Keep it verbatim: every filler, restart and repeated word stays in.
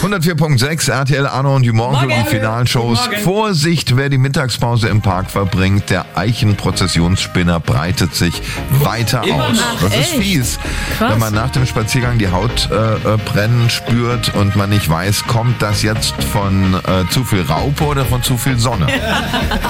hundertvier Komma sechs R T L Arno und die Morgen, Morgen. die finalen Shows. Vorsicht, wer die Mittagspause im Park verbringt. Der Eichenprozessionsspinner breitet sich weiter Immer aus. noch. Das ist Echt? fies. Krass. Wenn man nach dem Spaziergang die Haut äh, äh, brennen spürt und man nicht weiß, kommt das jetzt von äh, zu viel Raupe oder von zu viel Sonne.